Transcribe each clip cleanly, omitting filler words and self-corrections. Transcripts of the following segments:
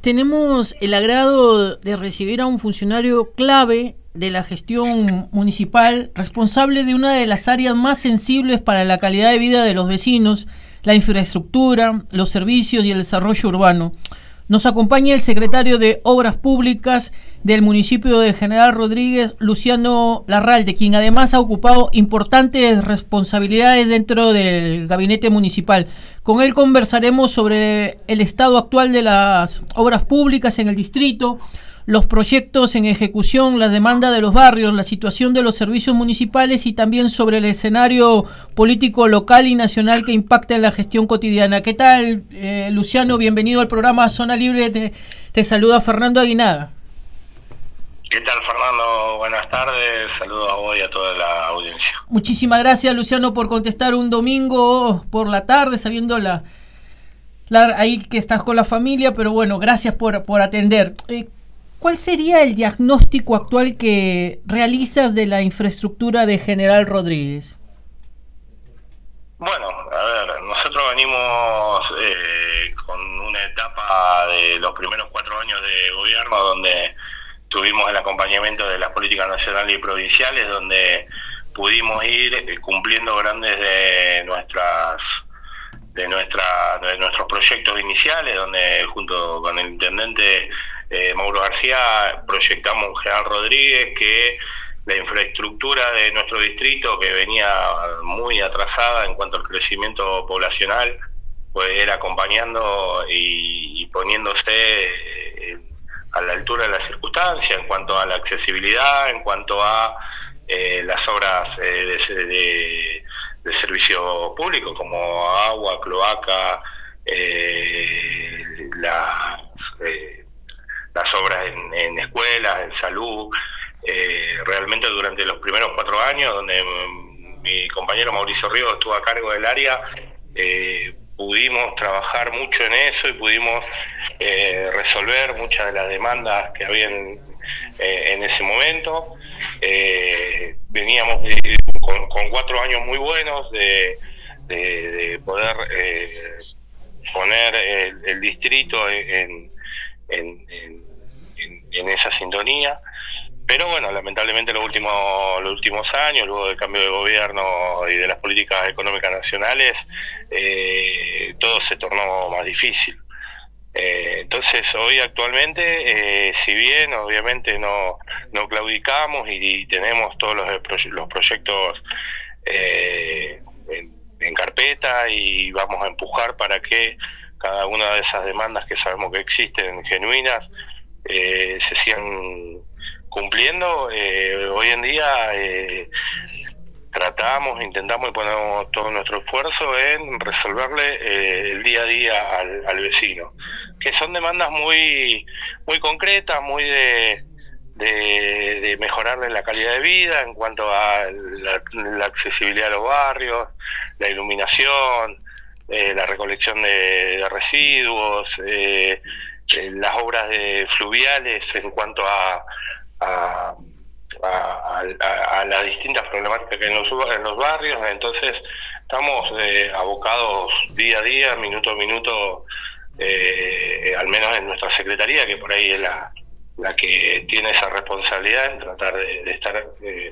Tenemos el agrado de recibir a un funcionario clave de la gestión municipal, responsable de una de las áreas más sensibles para la calidad de vida de los vecinos, la infraestructura, los servicios y el desarrollo urbano. Nos acompaña el secretario de Obras Públicas del municipio de General Rodríguez, Luciano Larralde, quien además ha ocupado importantes responsabilidades dentro del gabinete municipal. Con él conversaremos sobre el estado actual de las obras públicas en el distrito, los proyectos en ejecución, las demandas de los barrios, la situación de los servicios municipales y también sobre el escenario político local y nacional que impacta en la gestión cotidiana. ¿Qué tal, Luciano? Bienvenido al programa Zona Libre. Te saluda Fernando Aguinaga. ¿Qué tal, Fernando? Buenas tardes. Saludos a vos y a toda la audiencia. Muchísimas gracias, Luciano, por contestar un domingo por la tarde, sabiendo ahí que estás con la familia, pero bueno, gracias por atender. ¿Cuál sería el diagnóstico actual que realizas de la infraestructura de General Rodríguez? Bueno, a ver, nosotros venimos con una etapa de los primeros 4 años de gobierno donde tuvimos el acompañamiento de las políticas nacionales y provinciales, donde pudimos ir cumpliendo grandes de nuestros proyectos iniciales, donde junto con el intendente Mauro García proyectamos General Rodríguez, que la infraestructura de nuestro distrito, que venía muy atrasada en cuanto al crecimiento poblacional, pues era acompañando y poniéndose a la altura de las circunstancias en cuanto a la accesibilidad, en cuanto a las obras de servicio público como agua, cloaca, las obras en escuelas, en salud. Realmente durante los primeros 4 años, donde mi compañero Mauricio Ríos estuvo a cargo del área, pudimos trabajar mucho en eso y pudimos resolver muchas de las demandas que habían en ese momento. Veníamos con 4 años muy buenos de poder poner el distrito en esa sintonía. Pero bueno, lamentablemente los últimos años, luego del cambio de gobierno y de las políticas económicas nacionales, todo se tornó más difícil. Entonces hoy actualmente, si bien obviamente no claudicamos y tenemos todos los proyectos en carpeta y vamos a empujar para que cada una de esas demandas que sabemos que existen genuinas se sigan cumpliendo. Hoy en día intentamos y ponemos todo nuestro esfuerzo en resolverle el día a día al vecino, que son demandas muy concretas, muy de mejorarle la calidad de vida en cuanto a la accesibilidad a los barrios, la iluminación, la recolección de residuos, las obras fluviales en cuanto a las distintas problemáticas que hay en los barrios. Entonces estamos abocados día a día, minuto a minuto, al menos en nuestra secretaría, que por ahí es la que tiene esa responsabilidad en tratar de estar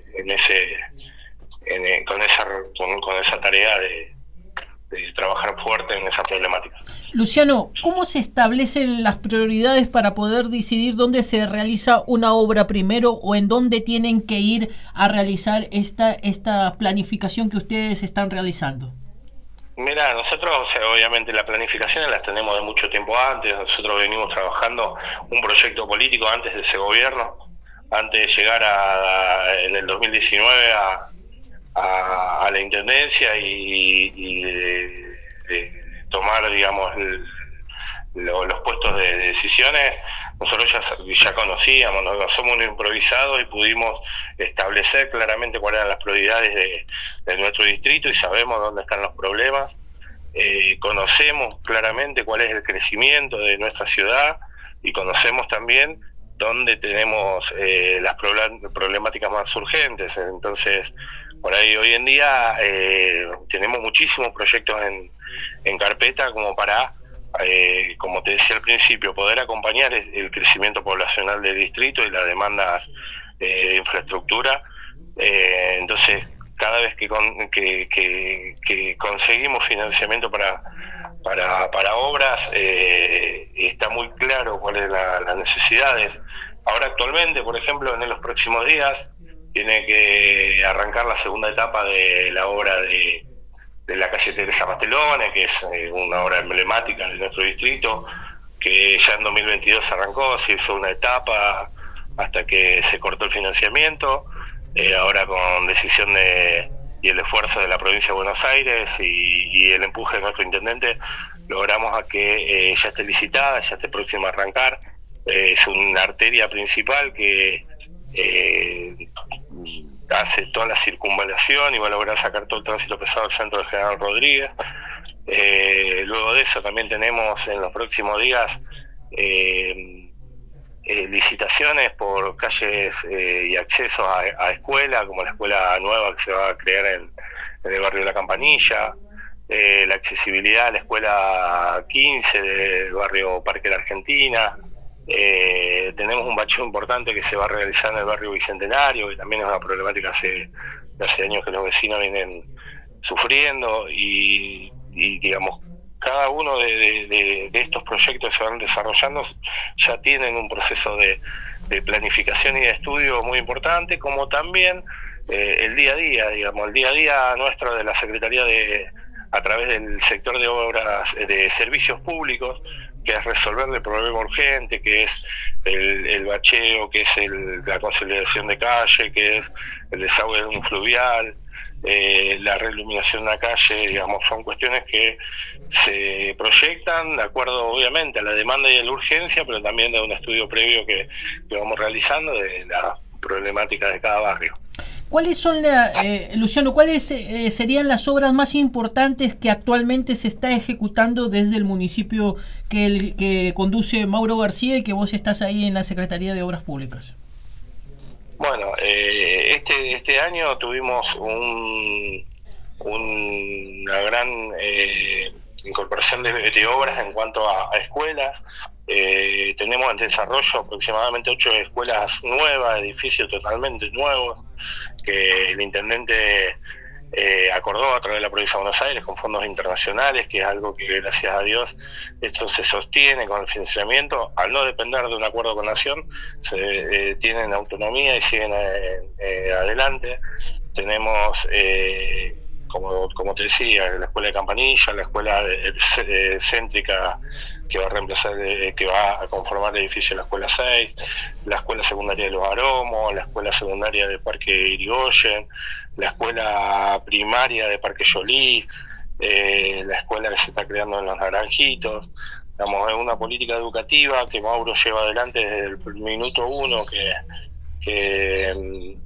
con esa tarea de trabajar fuerte en esa problemática. Luciano, ¿cómo se establecen las prioridades para poder decidir dónde se realiza una obra primero o en dónde tienen que ir a realizar esta planificación que ustedes están realizando? Mira, nosotros obviamente las planificaciones las tenemos de mucho tiempo antes. Nosotros venimos trabajando un proyecto político antes de ese gobierno, antes de llegar en el 2019 a la intendencia y de tomar, digamos, los puestos de decisiones. Nosotros ya conocíamos, no somos un improvisado y pudimos establecer claramente cuáles eran las prioridades de nuestro distrito y sabemos dónde están los problemas. Conocemos claramente cuál es el crecimiento de nuestra ciudad y conocemos también dónde tenemos las problemáticas más urgentes. Entonces, por ahí hoy en día tenemos muchísimos proyectos en carpeta como para como te decía al principio, poder acompañar el crecimiento poblacional del distrito y las demandas de infraestructura. Entonces, cada vez que conseguimos financiamiento para obras, está muy claro cuáles son las necesidades. Ahora actualmente, por ejemplo, en los próximos días, tiene que arrancar la segunda etapa de la obra de la calle Teresa Mastelone, que es una obra emblemática de nuestro distrito, que ya en 2022 arrancó, se hizo una etapa hasta que se cortó el financiamiento. Ahora con decisión y el esfuerzo de la provincia de Buenos Aires y el empuje de nuestro intendente, logramos a que ya esté licitada, ya esté próxima a arrancar. Es una arteria principal que hace toda la circunvalación y va a lograr sacar todo el tránsito pesado del centro de General Rodríguez. Luego de eso también tenemos en los próximos días licitaciones por calles y accesos a escuela, como la escuela nueva que se va a crear en el barrio de La Campanilla, la accesibilidad a la escuela 15 del barrio Parque de la Argentina. Tenemos un bacheo importante que se va a realizar en el barrio Bicentenario, que también es una problemática de hace años que los vecinos vienen sufriendo, y digamos, cada uno de estos proyectos que se van desarrollando ya tienen un proceso de planificación y de estudio muy importante, como también el día a día, digamos, el día a día nuestro de la Secretaría a través del sector de obras, de servicios públicos, que es resolver el problema urgente, que es el bacheo, que es la consolidación de calle, que es el desagüe de un fluvial, la reiluminación de la calle, digamos, son cuestiones que se proyectan de acuerdo obviamente a la demanda y a la urgencia, pero también de un estudio previo que vamos realizando de la problemática de cada barrio. ¿Cuáles son, Luciano, cuáles serían las obras más importantes que actualmente se está ejecutando desde el municipio que conduce Mauro García y que vos estás ahí en la Secretaría de Obras Públicas? Bueno, este año tuvimos una gran incorporación de obras en cuanto a escuelas. Tenemos en desarrollo aproximadamente 8 escuelas nuevas, edificios totalmente nuevos, que el intendente acordó a través de la provincia de Buenos Aires con fondos internacionales, que es algo que gracias a Dios esto se sostiene con el financiamiento. Al no depender de un acuerdo con Nación, tienen autonomía y siguen adelante. Tenemos como te decía, la escuela de Campanilla, la escuela céntrica que va a reemplazar, que va a conformar el edificio de la escuela 6, la escuela secundaria de Los Aromos, la escuela secundaria de Parque Irigoyen, la escuela primaria de Parque Yolí, la escuela que se está creando en Los Naranjitos. Digamos, es una política educativa que Mauro lleva adelante desde el minuto uno que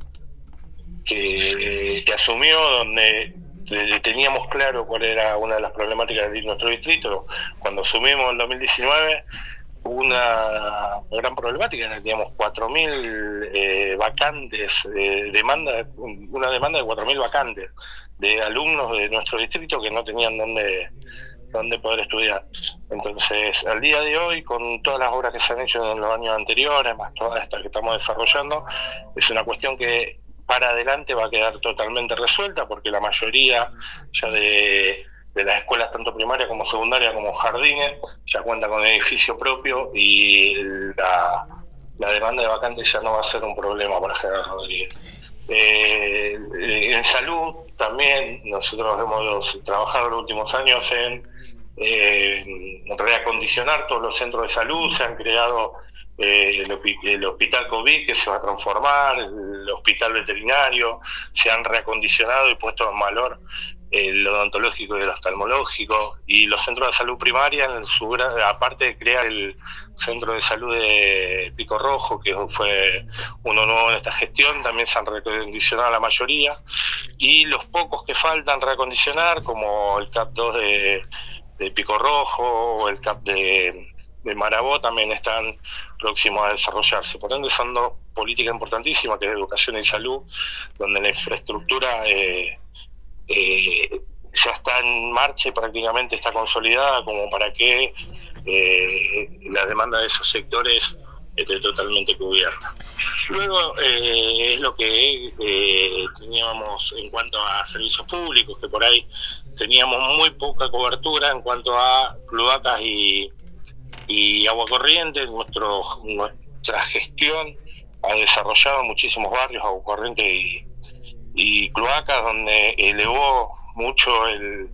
asumió, donde teníamos claro cuál era una de las problemáticas de nuestro distrito. Cuando asumimos en 2019, una gran problemática, teníamos 4.000 vacantes, una demanda de 4.000 vacantes de alumnos de nuestro distrito que no tenían dónde poder estudiar. Entonces, al día de hoy, con todas las obras que se han hecho en los años anteriores, más todas estas que estamos desarrollando, es una cuestión que para adelante va a quedar totalmente resuelta, porque la mayoría ya de las escuelas, tanto primaria como secundaria como jardines, ya cuentan con edificio propio, y la demanda de vacantes ya no va a ser un problema para General Rodríguez. En salud también nosotros hemos trabajado en los últimos años en reacondicionar todos los centros de salud. Se han creado el hospital COVID, que se va a transformar, el hospital veterinario, se han reacondicionado y puesto en valor el odontológico y el oftalmológico, y los centros de salud primaria, aparte de crear el centro de salud de Pico Rojo, que fue uno nuevo en esta gestión, también se han reacondicionado la mayoría, y los pocos que faltan reacondicionar, como el CAP 2 de Pico Rojo o el CAP de Marabó, también están próximos a desarrollarse. Por ende, son dos políticas importantísimas, que es educación y salud, donde la infraestructura ya está en marcha y prácticamente está consolidada como para que la demanda de esos sectores esté totalmente cubierta. Luego es lo que teníamos en cuanto a servicios públicos, que por ahí teníamos muy poca cobertura en cuanto a cloacas y agua corriente. Nuestra gestión ha desarrollado muchísimos barrios, agua corriente y cloacas, donde elevó mucho el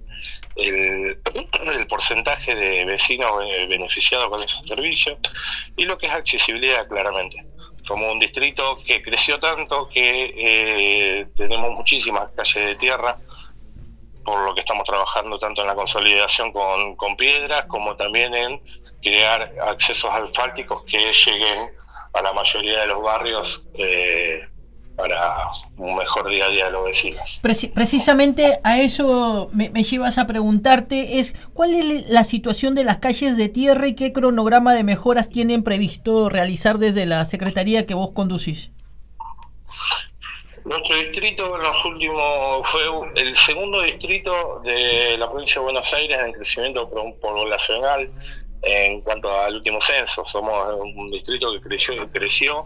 porcentaje de vecinos beneficiados con esos servicios, y lo que es accesibilidad, claramente. Como un distrito que creció tanto que tenemos muchísimas calles de tierra, por lo que estamos trabajando tanto en la consolidación con piedras, como también en crear accesos asfálticos que lleguen a la mayoría de los barrios para un mejor día a día de los vecinos. Precisamente a eso me llevas a preguntarte, ¿cuál es la situación de las calles de tierra y qué cronograma de mejoras tienen previsto realizar desde la Secretaría que vos conducís? Nuestro distrito en los últimos fue el segundo distrito de la provincia de Buenos Aires en crecimiento poblacional en cuanto al último censo. Somos un distrito que creció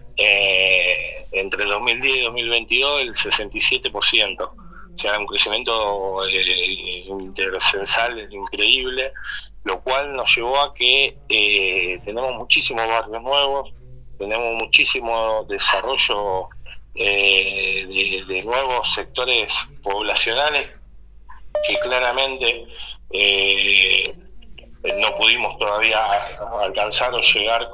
entre 2010 y 2022 el 67%, o sea, un crecimiento intercensal increíble, lo cual nos llevó a que tenemos muchísimos barrios nuevos, tenemos muchísimo desarrollo de nuevos sectores poblacionales que claramente no pudimos todavía alcanzar o llegar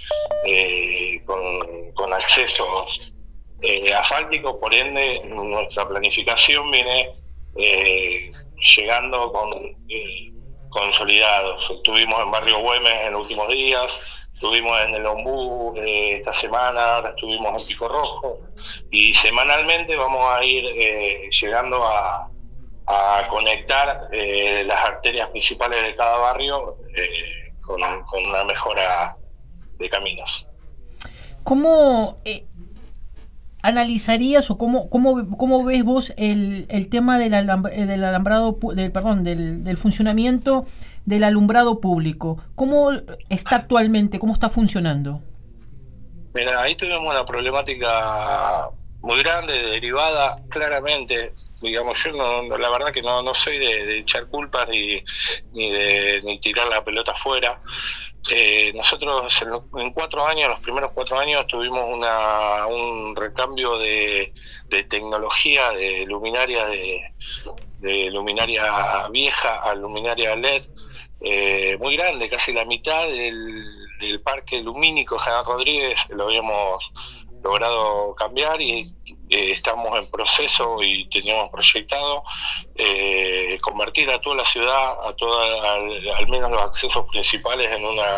con accesos asfálticos. Por ende, nuestra planificación viene llegando consolidados. Estuvimos en Barrio Güemes en los últimos días, estuvimos en el Ombú esta semana, ahora estuvimos en Pico Rojo, y semanalmente vamos a ir llegando a conectar las arterias principales de cada barrio con una mejora de caminos. ¿Cómo analizarías o cómo ves vos el tema del alambrado, del funcionamiento del alumbrado público? ¿Cómo está actualmente? ¿Cómo está funcionando? Mira, ahí tuvimos una problemática muy grande, derivada claramente, digamos, yo la verdad que no soy de echar culpas ni tirar la pelota afuera. Nosotros en 4 años, los primeros 4 años, tuvimos un recambio de tecnología, de luminaria de luminaria vieja a luminaria LED, muy grande, casi la mitad del parque lumínico General Rodríguez lo habíamos logrado cambiar, y estamos en proceso y teníamos proyectado convertir a toda la ciudad, al menos los accesos principales,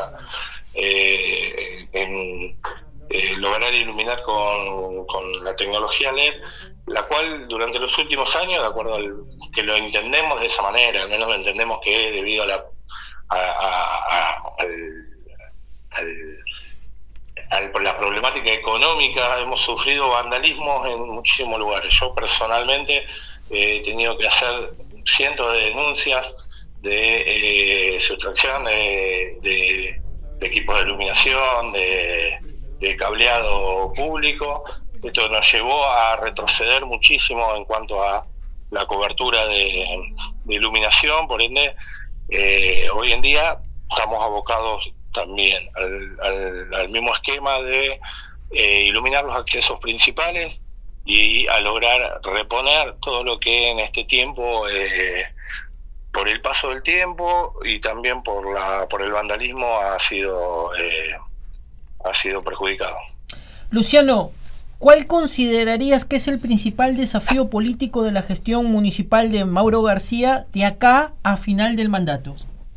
lograr iluminar con la tecnología LED, la cual durante los últimos años, de acuerdo que lo entendemos de esa manera, al menos lo entendemos que debido a la problemática económica hemos sufrido vandalismos en muchísimos lugares. Yo personalmente he tenido que hacer cientos de denuncias de sustracción de equipos de iluminación, de cableado público. Esto nos llevó a retroceder muchísimo en cuanto a la cobertura de iluminación. Por ende, hoy en día estamos abocados también al mismo esquema de iluminar los accesos principales y a lograr reponer todo lo que en este tiempo, por el paso del tiempo y también por el vandalismo, ha sido perjudicado. Luciano, ¿cuál considerarías que es el principal desafío político de la gestión municipal de Mauro García de acá a final del mandato?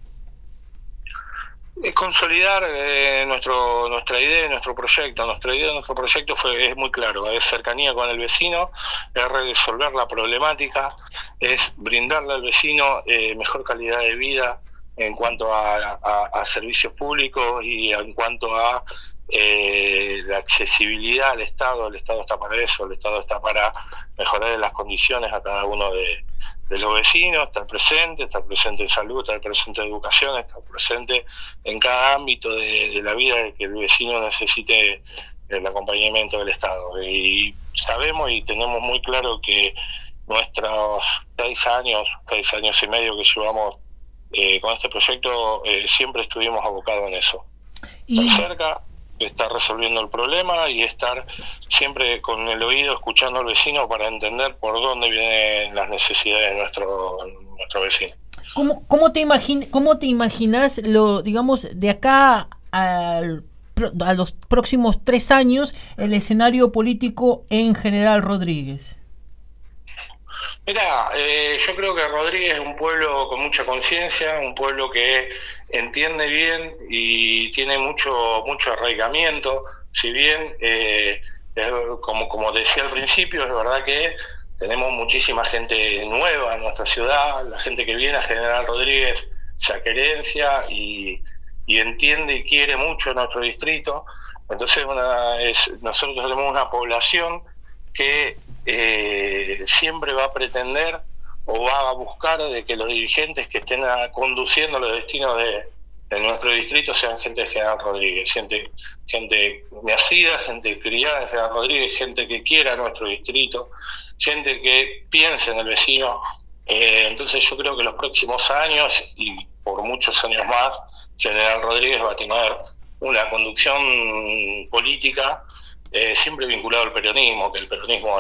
Es consolidar nuestra idea, nuestro proyecto. Nuestra idea, nuestro proyecto es muy claro: es cercanía con el vecino, es resolver la problemática, es brindarle al vecino mejor calidad de vida en cuanto a servicios públicos y en cuanto a la accesibilidad al Estado. El Estado está para eso, el Estado está para mejorar las condiciones a cada uno de los vecinos, estar presente en salud, estar presente en educación, estar presente en cada ámbito de la vida de que el vecino necesite el acompañamiento del Estado. Y sabemos y tenemos muy claro que nuestros 6 años y medio que llevamos con este proyecto, siempre estuvimos abocados en eso. Estar cerca, estar resolviendo el problema y estar siempre con el oído escuchando al vecino para entender por dónde vienen las necesidades de nuestro vecino. ¿Cómo te imaginas digamos, de acá a los próximos 3 años el escenario político en General Rodríguez? Mirá, yo creo que Rodríguez es un pueblo con mucha conciencia, un pueblo que entiende bien y tiene mucho arraigamiento. Si bien, como decía al principio, es verdad que tenemos muchísima gente nueva en nuestra ciudad. La gente que viene a General Rodríguez se acerencia y entiende y quiere mucho nuestro distrito. Entonces nosotros tenemos una población que siempre va a pretender o va a buscar de que los dirigentes que estén conduciendo los destinos de nuestro distrito sean gente de General Rodríguez, gente nacida, gente criada en General Rodríguez, gente que quiera nuestro distrito, gente que piense en el vecino. Entonces yo creo que los próximos años y por muchos años más, General Rodríguez va a tener una conducción política siempre vinculado al peronismo, que el peronismo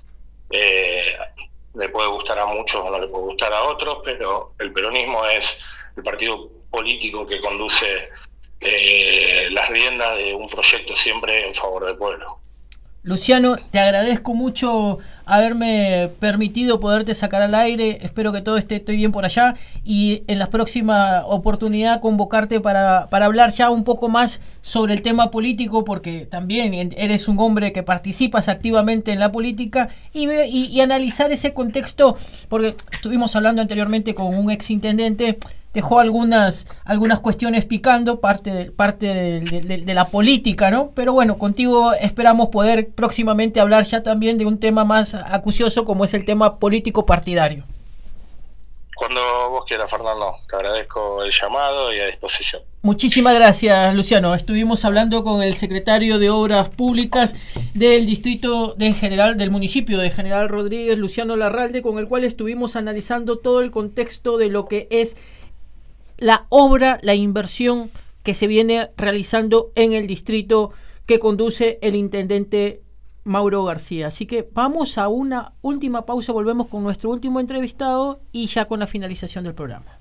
le puede gustar a muchos o no le puede gustar a otros, pero el peronismo es el partido político que conduce las riendas de un proyecto siempre en favor del pueblo. Luciano, te agradezco mucho haberme permitido poderte sacar al aire. Espero que todo esté bien por allá y en la próxima oportunidad convocarte para hablar ya un poco más sobre el tema político, porque también eres un hombre que participas activamente en la política y analizar ese contexto, porque estuvimos hablando anteriormente con un exintendente. Dejó algunas cuestiones picando, parte de la política, ¿no? Pero bueno, contigo esperamos poder próximamente hablar ya también de un tema más acucioso como es el tema político partidario. Cuando vos quieras, Fernando, te agradezco el llamado y a disposición. Muchísimas gracias, Luciano. Estuvimos hablando con el secretario de Obras Públicas del distrito del municipio de General Rodríguez, Luciano Larralde, con el cual estuvimos analizando todo el contexto de lo que es la obra, la inversión que se viene realizando en el distrito que conduce el intendente Mauro García. Así que vamos a una última pausa, volvemos con nuestro último entrevistado y ya con la finalización del programa.